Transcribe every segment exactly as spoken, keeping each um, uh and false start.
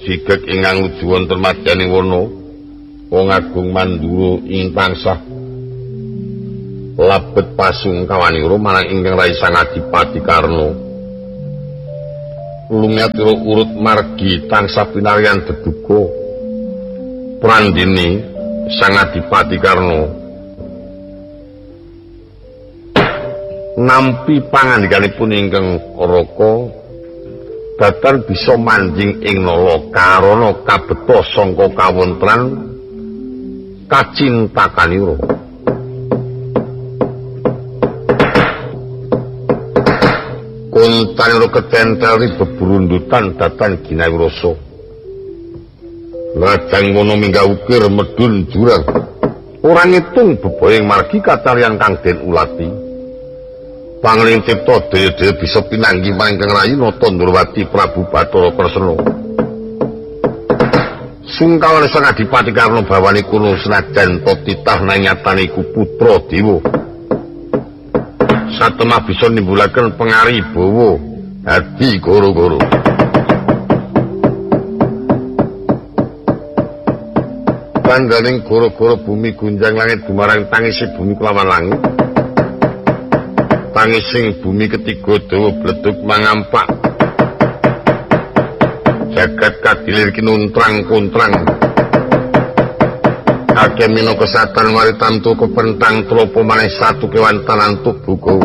sigek ingkang nuju wonten madyaning wana wong agung Mandura ing tansah labet pasungkawanira marang ingkang Rai Sang Adipati Karna lumiatira urut margi tansah pinaryan deduga prandini Sang Adipati Karna nampi pangandikanipun ingkang Raka datan bisa manjing ing nala karana kabeta sangka kawontran kacintakanira kuntanira ketenteli bebrundutan datan ginawirasa lajeng ngono minggah ukir medun jurang ora ngitung beboing margi katarian kang den ulati Pangling cipta daya-daya bisa pinanggi mangkang rayi nata Ndrawati Prabu Bathara Kresna. Sungkawan Sang Adipati Karna bawani kuno senajan to titah nang nyatane iku putra dewa. Satemah bisa nimbulaken pengari bawa dadi goro-goro. Tangganing goro-goro bumi gunjang langit dumarang tangisi bumi kelawan langit. Tangising bumi ketiga dawa bledug mangampak jagat kadilir kinuntrang-kuntrang akeh mina kesatan mari tamtu kepentang tropo maneh satu kewantanan tubuhku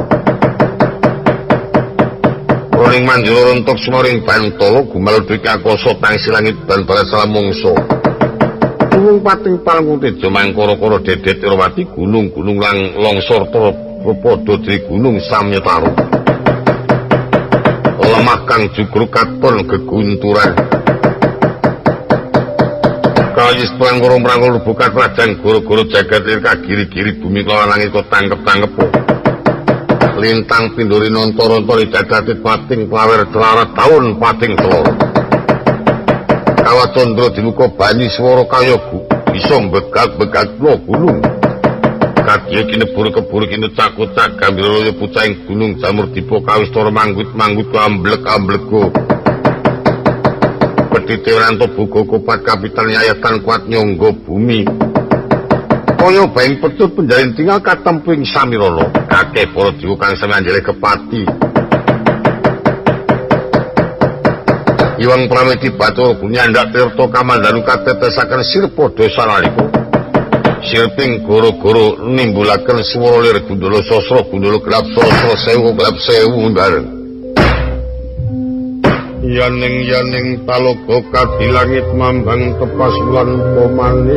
roning manjur untuk semoring bantala gumal diki akoso tangisi langit dan balas salamungsa gunung pating palung tejo mangkara-kara dedet Irawati gunung-gunung lang longsor padha dri gunung samyetaro lemah kang jugruk katon gegunturan kayis prangkara-prangkara buka kerajaan goro-goro jagat lir kagiri-giri bumi kelawan langit kok tangkep-tangkep lintang pinduri nontor-nontor dadatit pating klawer celarat taun pating telur kawat condro dimuka banyu swara kaya bisa begat-begat lo gunung kadya kinebur kebur kene cakut-cak gambira pucahing gunung jamur dipo kawistara manggut-manggut amblek-amblego pedhite ranto buga kopat kapital nyayatan kuat nyangga bumi kaya baing pecut penjalin tinggal katemping samirana akeh para dewa kang sami anjele kepati Iwang Prameti Bathara Gunyandak Tirta Kamandanu katetesaken sirpa dosa nalika sirping goro-goro nimbulaken swara lir gundala sasra gundala gelap sasra sewu gelap sewu bareng yaning yaning talaga kadilangit mambang tepas wulan pamane